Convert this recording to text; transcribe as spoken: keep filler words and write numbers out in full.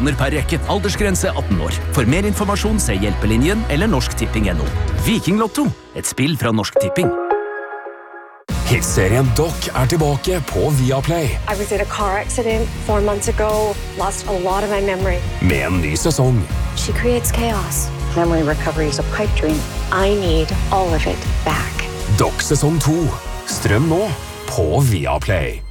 kroner per rekke. Aldersgrense atten år. For mer informasjon se Hjelpelinjen eller Norsk Tipping punktum no. Vikinglotto, et spill fra Norsk Tipping. Hitserien Doc er tilbake på Viaplay. I was in a car accident four months ago. Lost a lot of my memory. Med en ny sesong. She creates chaos. Memory recovery is a pipe dream. I need all of it back. Doc sesong to. Strøm nå på Viaplay.